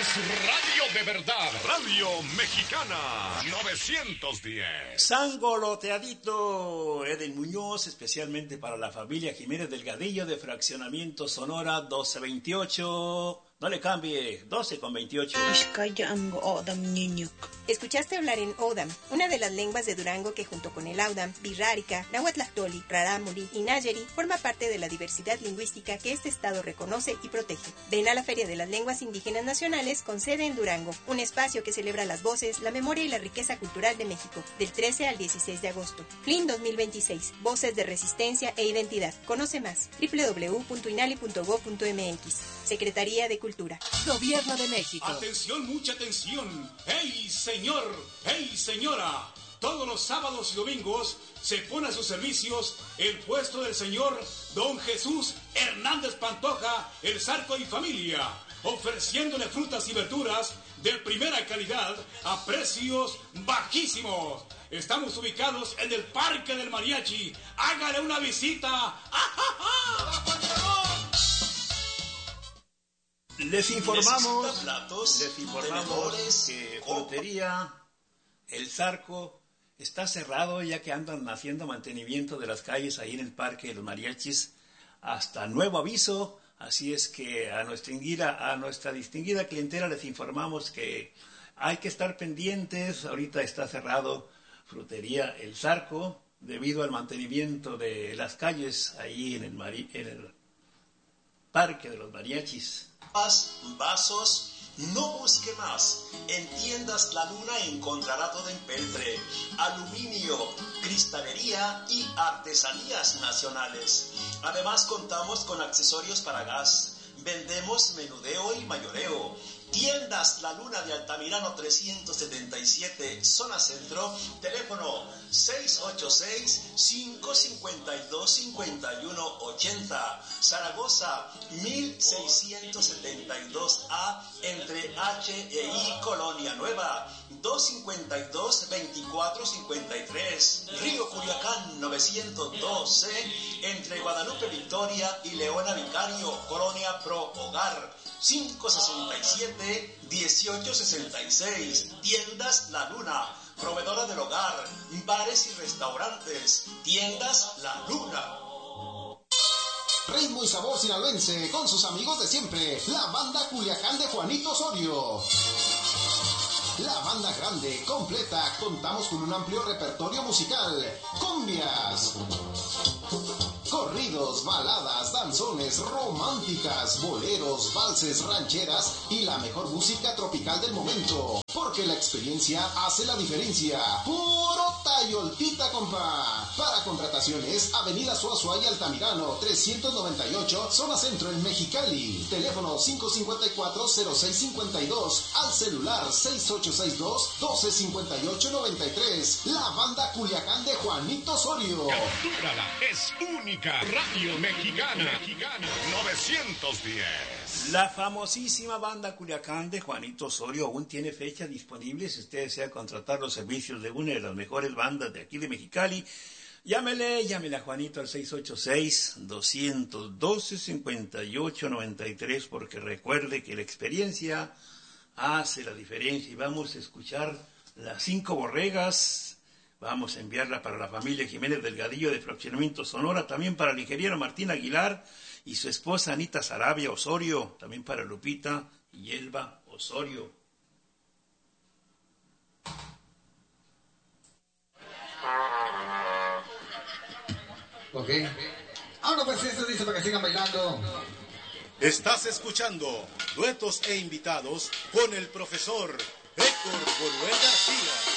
Es radio de verdad, Radio Mexicana 910. Sangoloteadito, Eden Muñoz, especialmente para la familia Jiménez Delgadillo de Fraccionamiento Sonora 1228. No le cambie, 12:28. Escuchaste hablar en Odam, una de las lenguas de Durango que junto con el Audam, Birrárica, Nahuatlactoli, Rarámuri y Nayeri forma parte de la diversidad lingüística que este estado reconoce y protege. Ven a la Feria de las Lenguas Indígenas Nacionales con sede en Durango, un espacio que celebra las voces, la memoria y la riqueza cultural de México, del 13 al 16 de agosto. FLIN 2026, Voces de Resistencia e Identidad. Conoce más, www.inali.gov.mx. Secretaría de Cultura. Gobierno de México. Atención, mucha atención. ¡Hey, señor! ¡Hey, señora! Todos los sábados y domingos se pone a sus servicios el puesto del señor Don Jesús Hernández Pantoja, el Zarco y Familia, ofreciéndole frutas y verduras de primera calidad a precios bajísimos. Estamos ubicados en el Parque del Mariachi. ¡Hágale una visita! Les informamos que Frutería El Zarco está cerrado ya que andan haciendo mantenimiento de las calles ahí en el Parque de los Mariachis hasta nuevo aviso. Así es que a nuestra distinguida clientela les informamos que hay que estar pendientes. Ahorita está cerrado Frutería El Zarco debido al mantenimiento de las calles ahí en el Parque de los Mariachis. Vasos, no busque más. En Tiendas La Luna encontrará todo en peltre, aluminio, cristalería y artesanías nacionales. Además contamos con accesorios para gas. Vendemos menudeo y mayoreo. Tiendas La Luna de Altamirano 377, zona centro, teléfono 686-552-5180, Zaragoza 1672A, entre H e I, Colonia Nueva, 252-2453, Río Culiacán 912, entre Guadalupe Victoria y Leona Vicario, Colonia Pro Hogar, 567-1866. Tiendas La Luna, proveedora del hogar, bares y restaurantes. Tiendas La Luna. Ritmo y sabor sinaloense con sus amigos de siempre, la banda Culiacán de Juanito Osorio. La banda grande, completa, contamos con un amplio repertorio musical. Cumbias, corridos, baladas, danzones, románticas, boleros, valses, rancheras y la mejor música tropical del momento. Porque la experiencia hace la diferencia. Puro tayoltita, compa. Para contrataciones, Avenida Suazua y Altamirano, 398, zona centro en Mexicali. Teléfono 554-0652. Al celular 6862-125893. La banda Culiacán de Juanito Osorio. Captúrala, es única. Radio Mexicana 910. La famosísima banda Culiacán de Juanito Osorio aún tiene fecha disponible. Si usted desea contratar los servicios de una de las mejores bandas de aquí de Mexicali, llámele a Juanito al 686-212-5893, porque recuerde que la experiencia hace la diferencia. Y vamos a escuchar Las Cinco Borregas. Vamos a enviarla para la familia Jiménez Delgadillo de Fraccionamiento Sonora, también para el ingeniero Martín Aguilar y su esposa Anita Sarabia Osorio, también para Lupita y Elba Osorio. Ok. Ahora pues esto dice para que sigan bailando. Estás escuchando Duetos e Invitados con el profesor Héctor Boluel García.